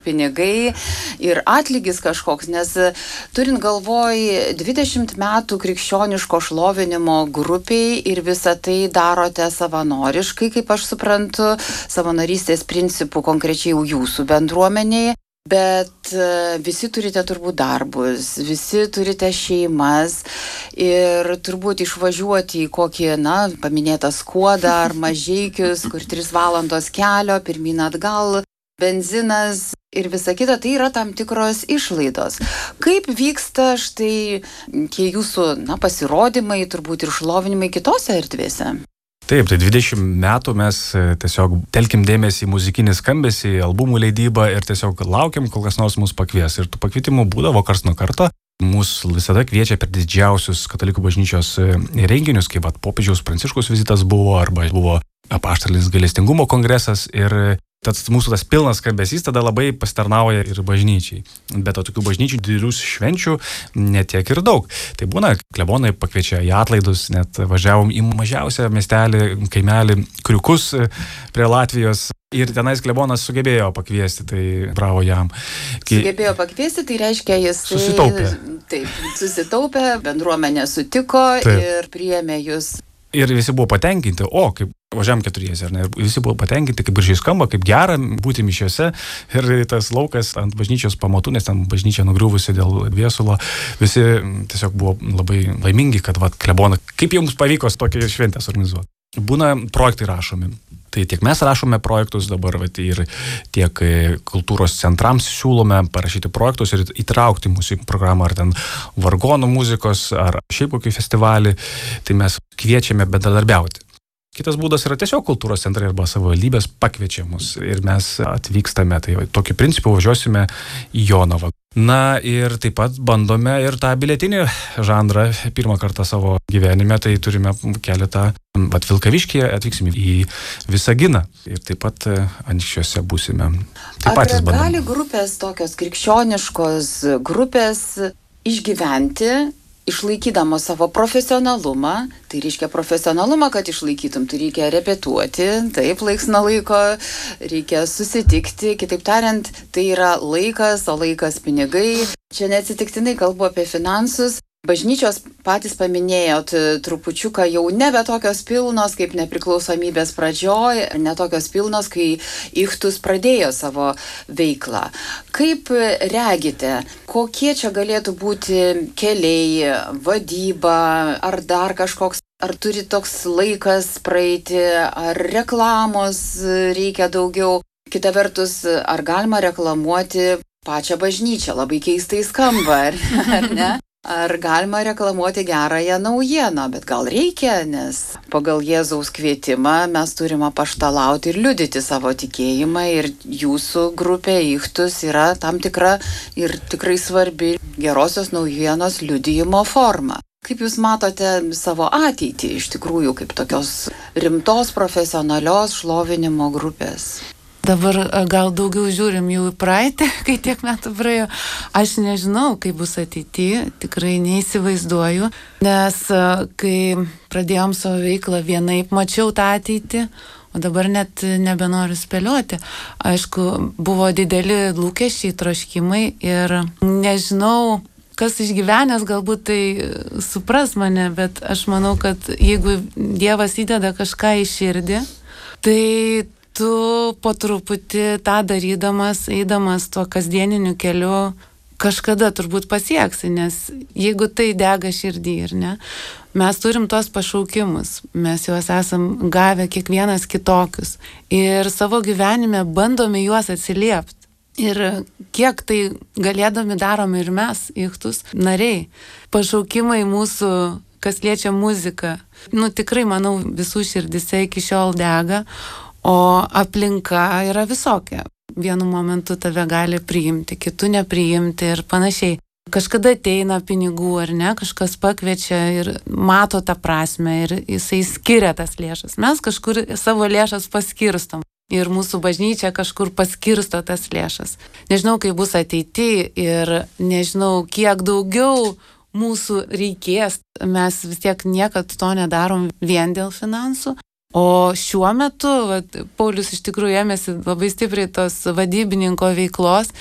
pinigai ir atlygis kažkoks, nes turint galvoj 20 metų krikščioniško šlovinimo grupiai ir visą tai darote savanoriškai, kaip aš suprantu, savanorystės principų konkrečiai jau jūsų bendruomeniai, bet visi turite turbūt darbus, visi turite šeimas ir turbūt išvažiuoti į kokį, paminėtą Skuodą ar Mažeikius, kur 3 valandos kelio, pirmyn atgal, benzinas ir visa kita, tai yra tam tikros išlaidos. Kaip vyksta štai tie jūsų pasirodymai, turbūt ir šlovinimai kitose erdvėse? Taip, tai 20 metų mes tiesiog telkim dėmesį į muzikinį skambesį, albumų leidybą ir tiesiog laukiam, kol kas nors mus pakvies. Ir tų pakvietimų būdavo karts nuo karto. Mūsų visada kviečia per didžiausius katalikų bažnyčios renginius, kaip popiežiaus Pranciškaus vizitas buvo, arba buvo apaštalinis gailestingumo kongresas ir mūsų tas pilnas skambesys tada labai pasitarnauja ir bažnyčiai. Bet tokių bažnyčių didelių švenčių netiek ir daug. Tai būna, klebonai pakviečia į atlaidus, net važiavom į mažiausią miestelį, kaimelį, Kriukus prie Latvijos. Ir tenais klebonas sugebėjo pakviesti, tai bravo jam. Sugebėjo pakviesti, tai reiškia, jis susitaupė. Taip, susitaupė, bendruomenė sutiko ir priėmė jūs. Ir visi buvo patenkinti, kaip važiavam 4, ar ne? Ir visi buvo patenkinti, kaip gražiai skamba, kaip gera būti mišiose. Ir tas laukas ant bažnyčios pamatų, nes ten bažnyčia nugriuvusi dėl viesulo, visi tiesiog buvo labai laimingi, kad klebona, kaip jums pavyko tokią šventę suorganizuoti. Būna projektai rašomi. Tai tiek mes rašome projektus dabar ir tiek kultūros centrams siūlome parašyti projektus ir įtraukti mūsų į programą ar ten vargonų muzikos ar šiaip kokį festivalį. Tai mes kviečiame bendradarbiauti. Kitas būdas yra tiesiog kultūros centrai arba savivaldybės pakviečia mus ir mes atvykstame. Tai tokiu principu važiuosime į Jonavą. Ir taip pat bandome ir tą biletinį žanrą pirmą kartą savo gyvenime, tai turime keletą, Vilkaviškyje atvyksime į Visaginą ir taip pat Anykščiuose būsime. Taip patys bandome. Ar gali grupės, tokios krikščioniškos grupės išgyventi, išlaikydamos savo profesionalumą, tai reiškia profesionalumą, kad išlaikytum, tai reikia repetuoti, taip, laiks nuo laiko, reikia susitikti, kitaip tariant, tai yra laikas, o laikas pinigai. Čia neatsitiktinai kalbu apie finansus. Bažnyčios patys paminėjot trupučiuką jau nebe tokios pilnos kaip nepriklausomybės pradžioj, ne tokios pilnos, kai Ichtus pradėjo savo veiklą. Kaip regite, kokie čia galėtų būti keliai, vadyba, ar dar kažkoks, ar turi toks laikas praeiti, ar reklamos reikia daugiau? Kita vertus, ar galima reklamuoti pačią bažnyčią? Labai keistai skamba, ar ne? Ar galima reklamuoti gerąją naujieną, bet gal reikia, nes pagal Jėzaus kvietimą mes turime apaštalauti ir liudyti savo tikėjimą ir jūsų grupė Ichtus yra tam tikra ir tikrai svarbi gerosios naujienos liudijimo forma. Kaip jūs matote savo ateitį iš tikrųjų kaip tokios rimtos profesionalios šlovinimo grupės? Dabar gal daugiau žiūrim jau į praeitį, kai tiek metų praėjo. Aš nežinau, kaip bus ateityje, tikrai neįsivaizduoju, nes kai pradėjom savo veiklą vienaip, mačiau tą ateitį, o dabar net nebenoriu spėlioti. Aišku, buvo dideli lūkesčiai, troškimai ir nežinau, kas išgyvenęs galbūt tai supras mane, bet aš manau, kad jeigu Dievas įdeda kažką į širdį, tai tu po truputį tą darydamas, eidamas tuo kasdieniniu keliu, kažkada turbūt pasieksi, nes jeigu tai dega širdį, ir ne, mes turim tos pašaukimus, mes juos esam gavę kiekvienas kitokius ir savo gyvenime bandome juos atsiliepti. Ir kiek tai galėdami darome ir mes, Ichtus nariai, pašaukimai mūsų, kas liečia muziką, tikrai, manau, visų širdise iki šiol dega, o aplinka yra visokia. Vienu momentu tave gali priimti, kitų nepriimti ir panašiai. Kažkada ateina pinigų ar ne, kažkas pakviečia ir mato tą prasme ir jisai skiria tas lėšas. Mes kažkur savo lėšas paskirstom ir mūsų bažnyčia kažkur paskirsto tas lėšas. Nežinau, kaip bus ateityje ir nežinau, kiek daugiau mūsų reikės. Mes vis tiek niekad to nedarom vien dėl finansų. O šiuo metu, Paulius iš tikrųjų ėmėsi labai stipriai tos vadybininko veiklos